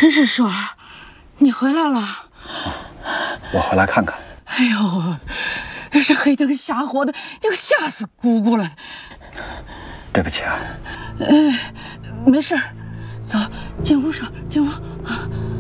陈师叔，你回来了。 我回来看看。 哎呦，这黑灯瞎火的，你可吓死姑姑了。 对不起啊。 没事，走，进屋说，进屋啊。